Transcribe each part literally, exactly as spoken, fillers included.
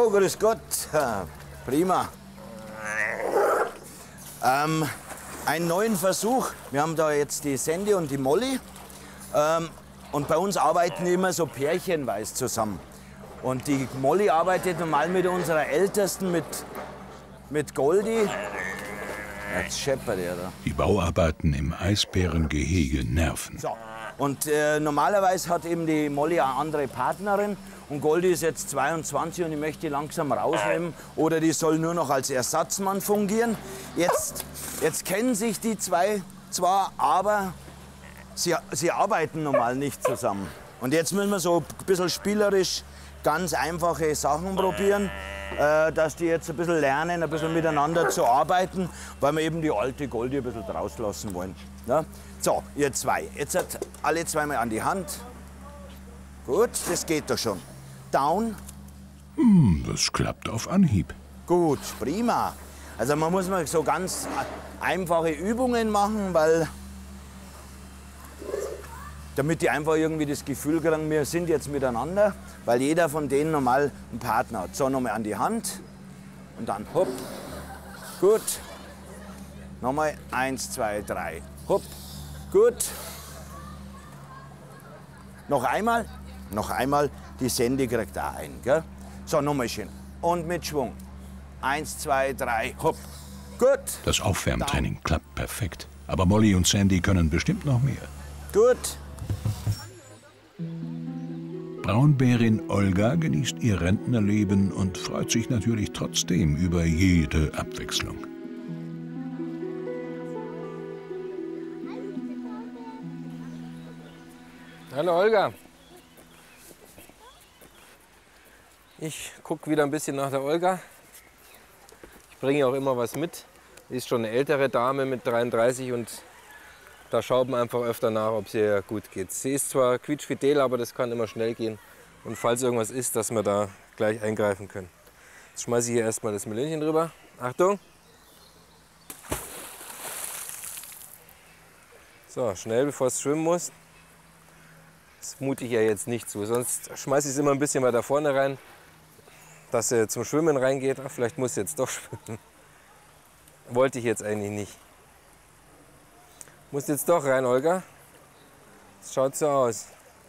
Hallo, grüß Gott. Prima. Ähm, einen neuen Versuch. Wir haben da jetzt die Sandy und die Molly. Ähm, und bei uns arbeiten immer so pärchenweise zusammen. Und die Molly arbeitet normal mit unserer Ältesten, mit, mit Goldie. Jetzt scheppert er da. Die Bauarbeiten im Eisbärengehege nerven. So. Und äh, normalerweise hat eben die Molly eine andere Partnerin. Und Goldie ist jetzt zweiundzwanzig und ich möchte die langsam rausnehmen. Oder die soll nur noch als Ersatzmann fungieren. Jetzt, jetzt kennen sich die zwei zwar, aber sie, sie arbeiten normal nicht zusammen. Und jetzt müssen wir so ein bisschen spielerisch ganz einfache Sachen probieren, äh, dass die jetzt ein bisschen lernen, ein bisschen miteinander zu arbeiten, weil wir eben die alte Goldie ein bisschen rauslassen wollen. Ja? So, ihr zwei. Jetzt hat alle zweimal an die Hand. Gut, das geht doch schon. Down. Hm, das klappt auf Anhieb. Gut, prima. Also man muss mal so ganz einfache Übungen machen, weil damit die einfach irgendwie das Gefühl kriegen, wir sind jetzt miteinander, weil jeder von denen normal einen Partner hat. So, nochmal an die Hand und dann hopp. Gut. Nochmal eins, zwei, drei. Hopp. Gut. Noch einmal. Noch einmal. Die Sandy kriegt da ein. Gell? So, nochmal schön. Und mit Schwung. Eins, zwei, drei. Hopp. Gut. Das Aufwärmtraining klappt perfekt. Aber Molly und Sandy können bestimmt noch mehr. Gut. Braunbärin Olga genießt ihr Rentnerleben und freut sich natürlich trotzdem über jede Abwechslung. Hallo Olga. Ich gucke wieder ein bisschen nach der Olga. Ich bringe auch immer was mit. Sie ist schon eine ältere Dame mit dreiunddreißig und da schaut man einfach öfter nach, ob es ihr gut geht. Sie ist zwar quietschfidel, aber das kann immer schnell gehen. Und falls irgendwas ist, dass wir da gleich eingreifen können. Jetzt schmeiße ich hier erstmal das Melönchen drüber. Achtung! So, schnell, bevor es schwimmen muss. Das mute ich ja jetzt nicht zu. Sonst schmeiße ich es immer ein bisschen weiter vorne rein, dass er zum Schwimmen reingeht. Ach, vielleicht muss sie jetzt doch schwimmen. Wollte ich jetzt eigentlich nicht. Muss jetzt doch rein, Olga. Das schaut so aus.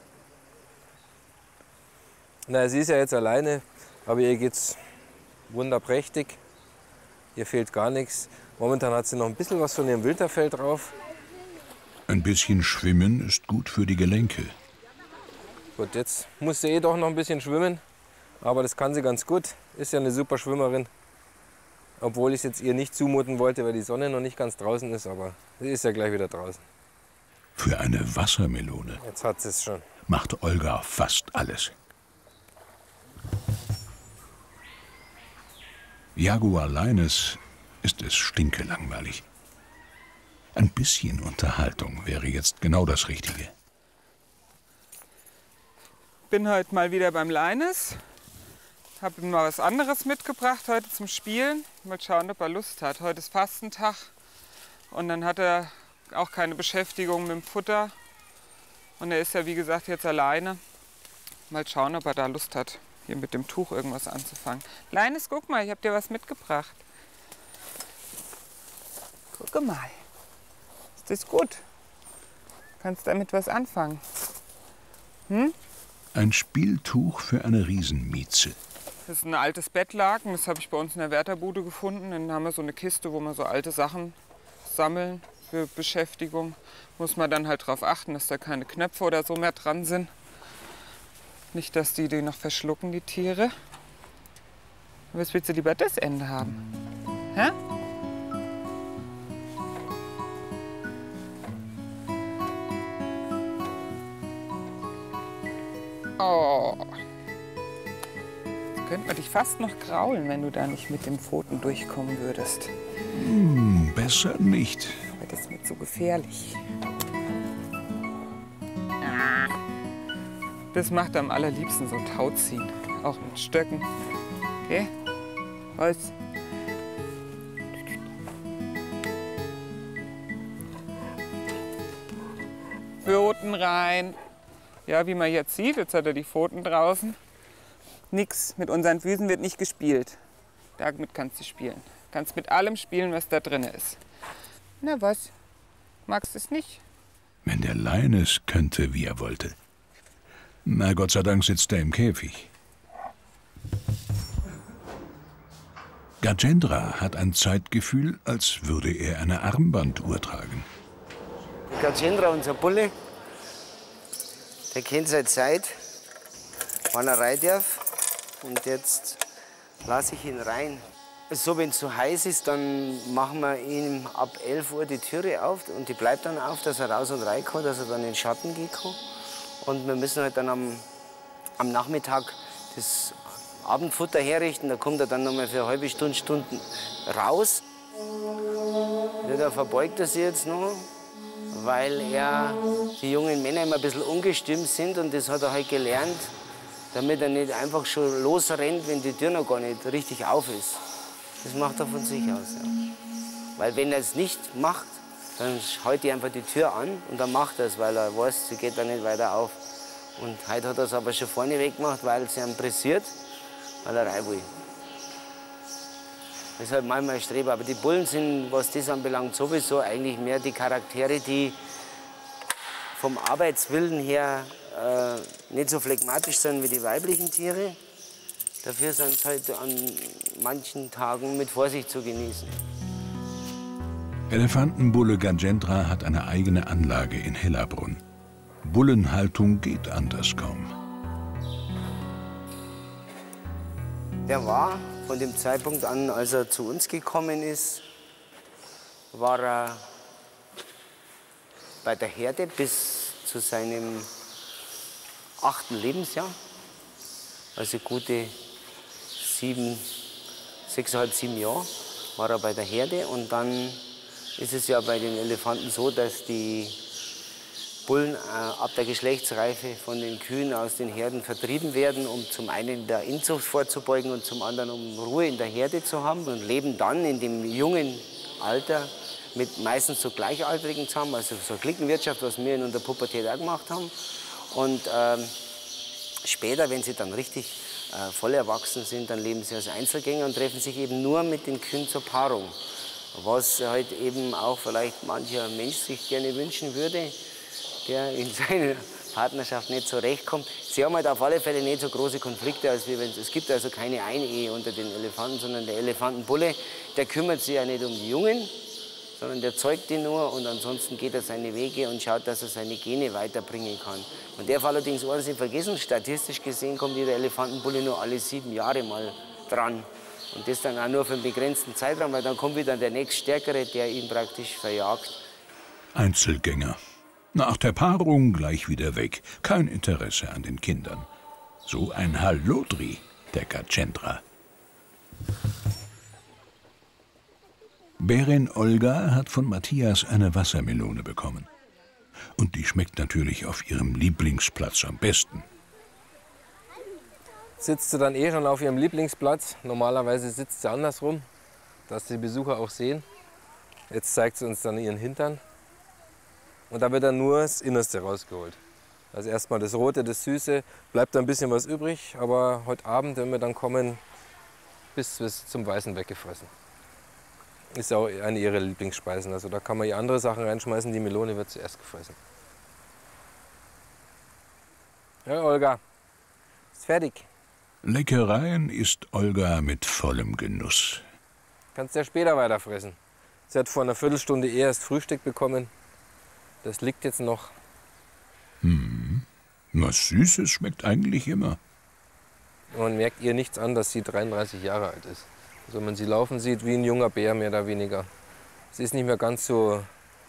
Na, sie ist ja jetzt alleine, aber ihr geht's wunderprächtig. Ihr fehlt gar nichts. Momentan hat sie noch ein bisschen was von ihrem Winterfell drauf. Ein bisschen Schwimmen ist gut für die Gelenke. Gut, jetzt muss sie eh doch noch ein bisschen schwimmen. Aber das kann sie ganz gut. Ist ja eine super Schwimmerin. Obwohl ich es jetzt ihr nicht zumuten wollte, weil die Sonne noch nicht ganz draußen ist. Aber sie ist ja gleich wieder draußen. Für eine Wassermelone Jetzt hat sie es schon. macht Olga fast alles. Jaguar Linus ist es stinkelangweilig. Ein bisschen Unterhaltung wäre jetzt genau das Richtige. Bin heute mal wieder beim Linus. Habe ihm mal was anderes mitgebracht heute zum Spielen. Mal schauen, ob er Lust hat. Heute ist Fastentag und dann hat er auch keine Beschäftigung mit dem Futter. Und er ist ja wie gesagt jetzt alleine. Mal schauen, ob er da Lust hat, hier mit dem Tuch irgendwas anzufangen. Linus, guck mal, ich habe dir was mitgebracht. Guck mal. Ist das gut? Kannst damit was anfangen? Hm? Ein Spieltuch für eine Riesenmieze. Das ist ein altes Bettlaken, das habe ich bei uns in der Wärterbude gefunden. Dann haben wir so eine Kiste, wo wir so alte Sachen sammeln für Beschäftigung. Muss man dann halt darauf achten, dass da keine Knöpfe oder so mehr dran sind. Nicht, dass die die noch verschlucken, die Tiere. Was willst du lieber das Ende haben? Hä? Oh. Jetzt könnte man dich fast noch kraulen, wenn du da nicht mit den Pfoten durchkommen würdest. Hm, besser nicht. Aber das ist mir zu gefährlich. Das macht am allerliebsten so Tauziehen. Auch mit Stöcken. Okay? Holz. Pfoten rein. Ja, wie man jetzt sieht, jetzt hat er die Pfoten draußen. Nix, mit unseren Füßen wird nicht gespielt. Damit kannst du spielen. Kannst mit allem spielen, was da drin ist. Na was? Magst du es nicht? Wenn der Leines könnte, wie er wollte. Na, Gott sei Dank sitzt er im Käfig. Gajendra hat ein Zeitgefühl, als würde er eine Armbanduhr tragen. Gajendra, unser Bulle, der kennt seine Zeit, wann er rein darf. Und jetzt lasse ich ihn rein. So, wenn es so heiß ist, dann machen wir ihm ab elf Uhr die Türe auf. Und die bleibt dann auf, dass er raus und rein kann, dass er dann in den Schatten gehen kann. Und wir müssen halt dann am, am Nachmittag das Abendfutter herrichten. Da kommt er dann noch mal für eine halbe Stunde, Stunden raus. Ja, da verbeugt er sich jetzt noch, weil er, die jungen Männer immer ein bisschen ungestimmt sind. Und das hat er halt gelernt, damit er nicht einfach schon losrennt, wenn die Tür noch gar nicht richtig auf ist. Das macht er von sich aus. Ja. Weil wenn er es nicht macht, dann hält er einfach die Tür an und dann macht er es, weil er weiß, sie geht dann nicht weiter auf. Und heute hat er es aber schon vorne weggemacht, weil es ihn pressiert, weil er rein will. Das ist halt manchmal ein Streber. Aber die Bullen sind, was das anbelangt, sowieso eigentlich mehr die Charaktere, die vom Arbeitswillen her äh, nicht so phlegmatisch sind wie die weiblichen Tiere. Dafür sind sie halt an manchen Tagen mit Vorsicht zu genießen. Elefantenbulle Gajendra hat eine eigene Anlage in Hellerbrunn. Bullenhaltung geht anders kaum. Der war von dem Zeitpunkt an, als er zu uns gekommen ist, war er bei der Herde bis zu seinem achten Lebensjahr. Also gute sieben, sechseinhalb, sieben Jahre war er bei der Herde. Und dann ist es ja bei den Elefanten so, dass die Bullen äh, ab der Geschlechtsreife von den Kühen aus den Herden vertrieben werden, um zum einen der Inzucht vorzubeugen und zum anderen um Ruhe in der Herde zu haben, und leben dann in dem jungen Alter mit meistens so Gleichaltrigen zusammen, also so Cliquenwirtschaft, was wir in der Pubertät auch gemacht haben. Und ähm, später, wenn sie dann richtig äh, voll erwachsen sind, dann leben sie als Einzelgänger und treffen sich eben nur mit den Kühen zur Paarung. Was halt eben auch vielleicht mancher Mensch sich gerne wünschen würde, der in seiner Partnerschaft nicht zurechtkommt. Sie haben halt auf alle Fälle nicht so große Konflikte, als wir, wenn es gibt also keine Einehe unter den Elefanten, sondern der Elefantenbulle, der kümmert sich ja nicht um die Jungen, sondern der zeugt die nur, und ansonsten geht er seine Wege und schaut, dass er seine Gene weiterbringen kann. Man darf allerdings eines nicht vergessen, statistisch gesehen kommt jeder Elefantenbulle nur alle sieben Jahre mal dran. Und das dann auch nur für einen begrenzten Zeitraum, weil dann kommt wieder der nächststärkere, der ihn praktisch verjagt. Einzelgänger. Nach der Paarung gleich wieder weg. Kein Interesse an den Kindern. So ein Hallodri, der Gajendra. Bärin Olga hat von Matthias eine Wassermelone bekommen. Und die schmeckt natürlich auf ihrem Lieblingsplatz am besten. Sitzt sie dann eh schon auf ihrem Lieblingsplatz. Normalerweise sitzt sie andersrum, dass die Besucher auch sehen. Jetzt zeigt sie uns dann ihren Hintern. Und da wird dann nur das Innerste rausgeholt. Also erstmal das Rote, das Süße, bleibt da ein bisschen was übrig. Aber heute Abend, wenn wir dann kommen, bis bis zum Weißen weggefressen. Ist ja auch eine ihrer Lieblingsspeisen. Also da kann man ihr andere Sachen reinschmeißen, die Melone wird zuerst gefressen. Ja, Olga, ist fertig. Leckereien isst Olga mit vollem Genuss. Kannst ja später weiterfressen. Sie hat vor einer Viertelstunde erst Frühstück bekommen. Das liegt jetzt noch. Hm. Was Süßes schmeckt eigentlich immer. Man merkt ihr nichts an, dass sie dreiunddreißig Jahre alt ist. Also wenn man sie laufen sieht, wie ein junger Bär, mehr oder weniger. Sie ist nicht mehr ganz so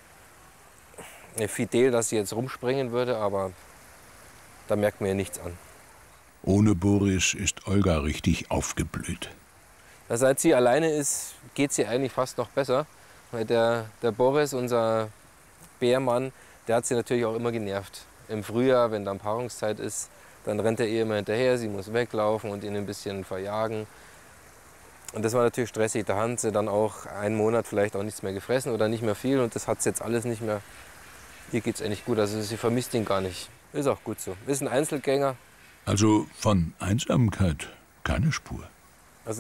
fidel, dass sie jetzt rumspringen würde, aber da merkt man ihr nichts an. Ohne Boris ist Olga richtig aufgeblüht. Ja, seit sie alleine ist, geht es ihr eigentlich fast noch besser. Weil der, der Boris, unser Bärmann, der hat sie natürlich auch immer genervt. Im Frühjahr, wenn dann Paarungszeit ist, dann rennt er ihr immer hinterher, sie muss weglaufen und ihn ein bisschen verjagen. Und das war natürlich stressig. Da hat sie dann auch einen Monat vielleicht auch nichts mehr gefressen oder nicht mehr viel. Und das hat sie jetzt alles nicht mehr. Ihr geht es eigentlich gut, also sie vermisst ihn gar nicht. Ist auch gut so. Ist ein Einzelgänger. Also von Einsamkeit keine Spur.